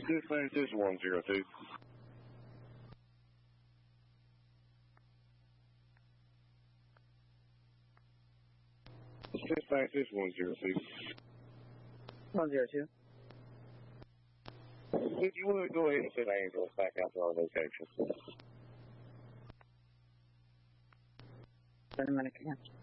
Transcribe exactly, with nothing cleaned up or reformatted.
Dispatch, this is one zero two. Dispatch, this is one zero two. one zero two. If you would, go ahead and send ambulance back out to our location. Wait a minute, again.